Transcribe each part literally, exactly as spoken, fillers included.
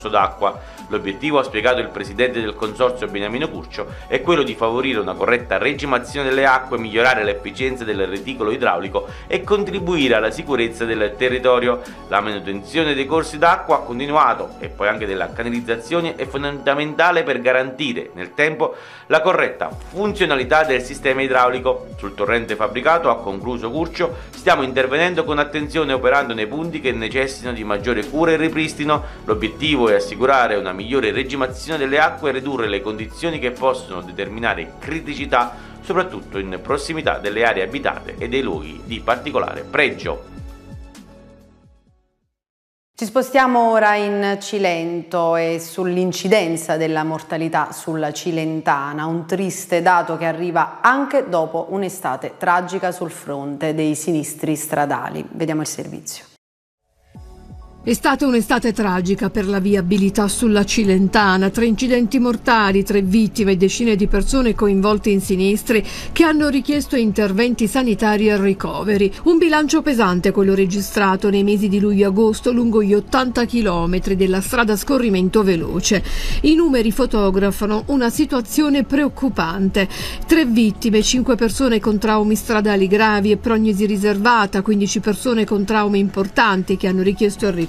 d'acqua. L'obiettivo, ha spiegato il presidente del consorzio Beniamino Curcio, è quello di favorire una corretta regimazione delle acque, migliorare l'efficienza del reticolo idraulico e contribuire alla sicurezza del territorio. La manutenzione dei corsi d'acqua ha continuato e poi anche della canalizzazione è fondamentale per garantire nel tempo la corretta funzionalità del sistema idraulico. Sul torrente fabbricato, ha concluso Curcio, stiamo intervenendo con attenzione operando nei punti che necessitano di maggiore cura e ripristino. L'obiettivo è assicurare una migliore regimazione delle acque e ridurre le condizioni che possono determinare criticità, soprattutto in prossimità delle aree abitate e dei luoghi di particolare pregio. Ci spostiamo ora in Cilento e sull'incidenza della mortalità sulla Cilentana, un triste dato che arriva anche dopo un'estate tragica sul fronte dei sinistri stradali. Vediamo il servizio. È stata un'estate tragica per la viabilità sulla Cilentana, tre incidenti mortali, tre vittime e decine di persone coinvolte in sinistri che hanno richiesto interventi sanitari e ricoveri. Un bilancio pesante quello registrato nei mesi di luglio e agosto lungo gli ottanta chilometri della strada a scorrimento veloce. I numeri fotografano una situazione preoccupante. Tre vittime, cinque persone con traumi stradali gravi e prognosi riservata, quindici persone con traumi importanti che hanno richiesto il ricovero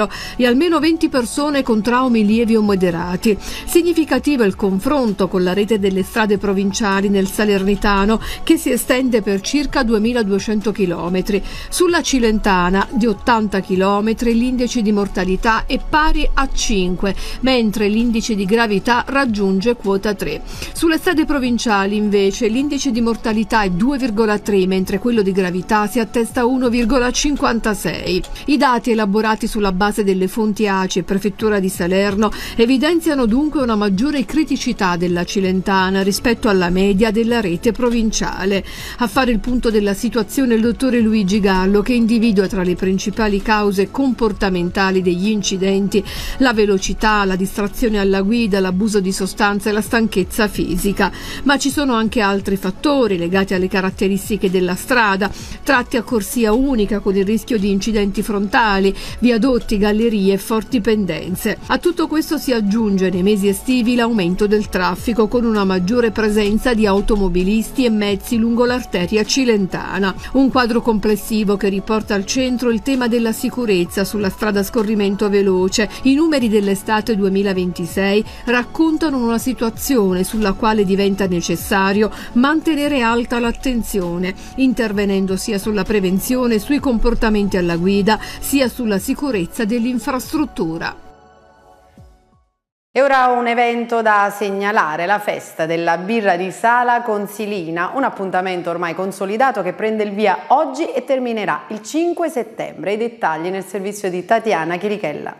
e almeno venti persone con traumi lievi o moderati. Significativo è il confronto con la rete delle strade provinciali nel Salernitano, che si estende per circa duemiladuecento chilometri. Sulla Cilentana, di ottanta chilometri, l'indice di mortalità è pari a cinque, mentre l'indice di gravità raggiunge quota tre. Sulle strade provinciali, invece, l'indice di mortalità è due virgola tre, mentre quello di gravità si attesta a uno virgola cinquantasei. I dati elaborati sulla base delle fonti A C I e Prefettura di Salerno evidenziano dunque una maggiore criticità della Cilentana rispetto alla media della rete provinciale. A fare il punto della situazione il dottore Luigi Gallo, che individua tra le principali cause comportamentali degli incidenti la velocità, la distrazione alla guida, l'abuso di sostanze e la stanchezza fisica. Ma ci sono anche altri fattori legati alle caratteristiche della strada, tratti a corsia unica con il rischio di incidenti frontali, viadotti, gallerie e forti pendenze. A tutto questo si aggiunge nei mesi estivi l'aumento del traffico, con una maggiore presenza di automobilisti e mezzi lungo l'arteria cilentana. Un quadro complessivo che riporta al centro il tema della sicurezza sulla strada a scorrimento veloce. I numeri dell'estate duemilaventisei raccontano una situazione sulla quale diventa necessario mantenere alta l'attenzione, intervenendo sia sulla prevenzione, sui comportamenti alla guida, sia sulla sicurezza dell'infrastruttura. E ora un evento da segnalare, la festa della birra di Sala Consilina, un appuntamento ormai consolidato che prende il via oggi e terminerà il cinque settembre. I dettagli nel servizio di Tatiana Chirichella.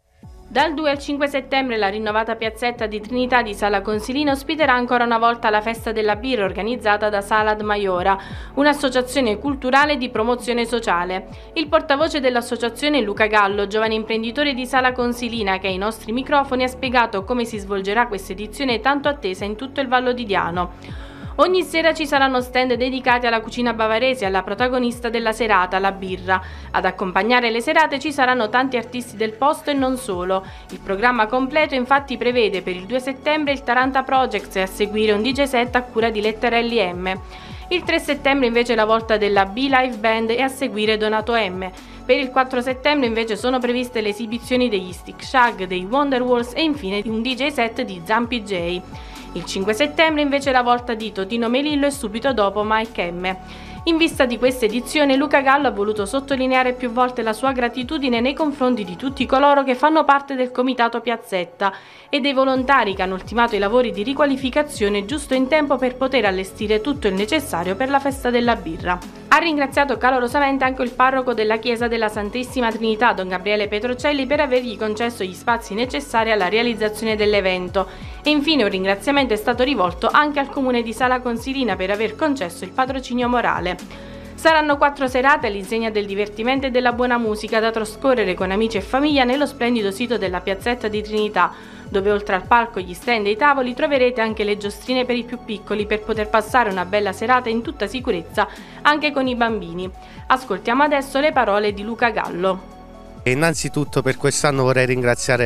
Dal due al cinque settembre la rinnovata piazzetta di Trinità di Sala Consilina ospiterà ancora una volta la festa della birra organizzata da Salad Maiora, un'associazione culturale di promozione sociale. Il portavoce dell'associazione, Luca Gallo, giovane imprenditore di Sala Consilina, che ai nostri microfoni ha spiegato come si svolgerà questa edizione tanto attesa in tutto il Vallo di Diano. Ogni sera ci saranno stand dedicati alla cucina bavarese e alla protagonista della serata, la birra. Ad accompagnare le serate ci saranno tanti artisti del posto e non solo. Il programma completo infatti prevede per il due settembre il Taranta Projects e a seguire un D J set a cura di Letterelli M. Il tre settembre invece la volta della B-Live Band e a seguire Donato M. Per il quattro settembre invece sono previste le esibizioni degli Stick Shag, dei Wonderwalls e infine un D J set di Zampi J. Il cinque settembre invece la volta di Totino Melillo e subito dopo Mike M. In vista di questa edizione, Luca Gallo ha voluto sottolineare più volte la sua gratitudine nei confronti di tutti coloro che fanno parte del Comitato Piazzetta e dei volontari che hanno ultimato i lavori di riqualificazione giusto in tempo per poter allestire tutto il necessario per la festa della birra. Ha ringraziato calorosamente anche il parroco della chiesa della Santissima Trinità, Don Gabriele Petrocelli, per avergli concesso gli spazi necessari alla realizzazione dell'evento. E infine un ringraziamento è stato rivolto anche al comune di Sala Consilina per aver concesso il patrocinio morale. Saranno quattro serate all'insegna del divertimento e della buona musica da trascorrere con amici e famiglia nello splendido sito della piazzetta di Trinità, dove oltre al palco, gli stand e i tavoli troverete anche le giostrine per i più piccoli per poter passare una bella serata in tutta sicurezza anche con i bambini. Ascoltiamo adesso le parole di Luca Gallo. Innanzitutto per quest'anno vorrei ringraziare